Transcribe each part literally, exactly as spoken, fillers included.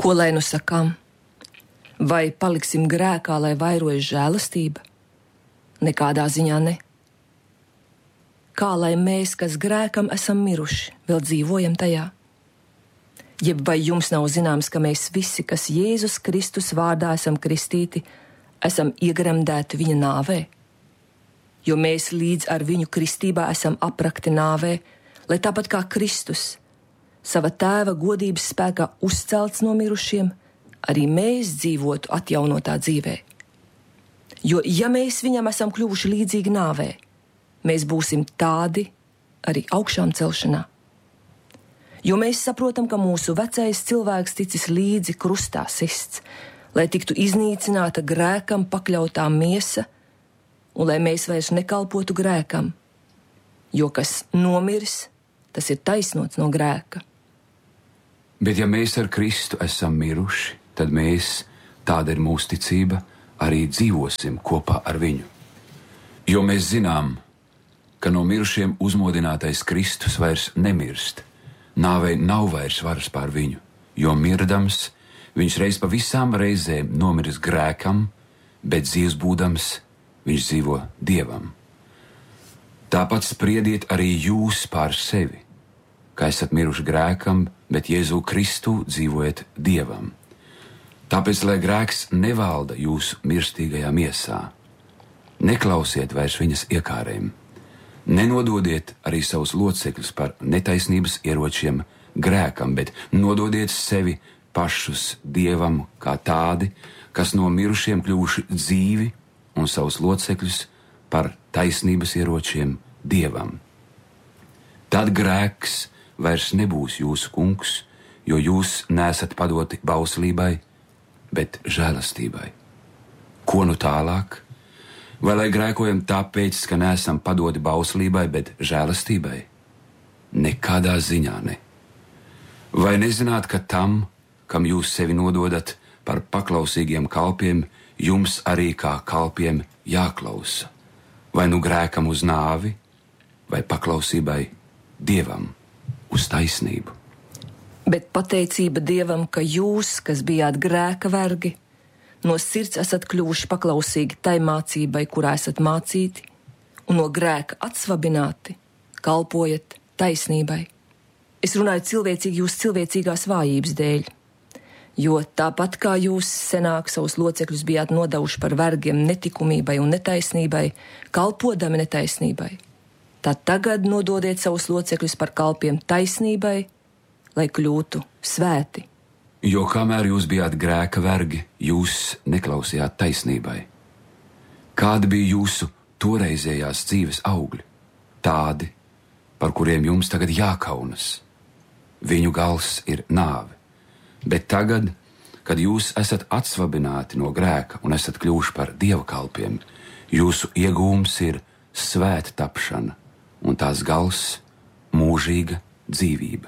Ko lai nu sakām? Vai paliksim grēkā, lai vairojas žēlastība? Nekādā ziņā ne. Kā lai mēs, kas grēkam esam miruši, vēl dzīvojam tajā? Jeb vai jums nav zināms, ka mēs visi, kas Jēzus Kristus vārdā esam kristīti, esam iegremdēti viņa nāvē? Jo mēs līdz ar viņu kristībā esam aprakti nāvē, lai tāpat kā Kristus, sava tēva godības spēkā uzcelts no mirušiem, arī mēs dzīvotu atjaunotā dzīvē. Jo, ja mēs viņam esam kļuvuši līdzīgi nāvē, mēs būsim tādi arī augšām celšanā. Jo mēs saprotam, ka mūsu vecais cilvēks ticis līdzi krustā sists, lai tiktu iznīcināta grēkam pakļautā miesa, un lai mēs vairs nekalpotu grēkam, jo kas nomiris, tas ir taisnots no grēka. Bet ja mēs ar Kristu esam miruši, tad mēs, tāda ir mūsu ticība, arī dzīvosim kopā ar viņu. Jo mēs zinām, ka no mirušiem uzmodinātais Kristus vairs nemirst, nāvei nav vairs varas pār viņu, jo mirdams viņš reiz pa visām reizēm nomiris grēkam, bet dzīvs būdams viņš dzīvo Dievam. Tāpat spriediet arī jūs pār sevi, ka esat miruši grēkam, bet Jēzu Kristu dzīvojat Dievam. Tāpēc, lai grēks nevalda jūsu mirstīgajā miesā, neklausiet vairs viņas iekārēm, nenododiet arī savus locekļus par netaisnības ieročiem grēkam, bet nododiet sevi pašus Dievam kā tādi, kas no mirušiem kļuvuši dzīvi, un savus locekļus par taisnības ieročiem Dievam. Tad grēks vairs nebūs jūsu kungs, jo jūs neesat padoti bauslībai, bet žēlastībai. Ko nu tālāk? Vai lai grēkojam tāpēc, ka neesam padoti bauslībai, bet žēlastībai? Nekādā ziņā ne. Vai nezināt, ka tam, kam jūs sevi nododat par paklausīgiem kalpiem, jums arī kā kalpiem jāklausa? Vai nu grēkam uz nāvi, vai paklausībai Dievam uz taisnību? Bet pateicība Dievam, ka jūs, kas bijāt grēka vergi, no sirds esat kļuvuši paklausīgi tai mācībai, kurā esat mācīti, un no grēka atsvabināti, kalpojat taisnībai. Es runāju cilvēcīgi jūsu cilvēcīgās vājības dēļ, jo tāpat kā jūs senāk savus locekļus bijāt nodevuši par vergiem netikumībai un netaisnībai, kalpodami netaisnībai, tad tagad nododiet savus locekļus par kalpiem taisnībai, lai kļūtu svēti. Jo kamēr jūs bijāt grēka vergi, jūs neklausījāt taisnībai. Kādi bija jūsu toreizējās dzīves augļi? Tādi, par kuriem jums tagad jākaunas. Viņu gals ir nāve. Bet tagad, kad jūs esat atsvabināti no grēka un esat kļuvuši par Dieva kalpiem, jūsu iegūms ir svēta tapšana, un tās gals mūžīga dzīvība.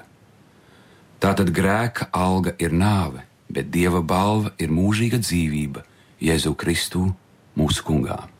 Tātad grēka alga ir nāve, bet Dieva balva ir mūžīga dzīvība Jēzu Kristu mūsu kungā.